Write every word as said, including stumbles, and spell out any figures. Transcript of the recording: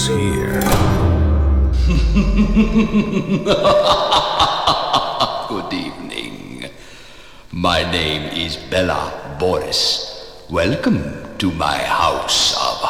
here? Good evening. My name is Bella Boris. Welcome to my house of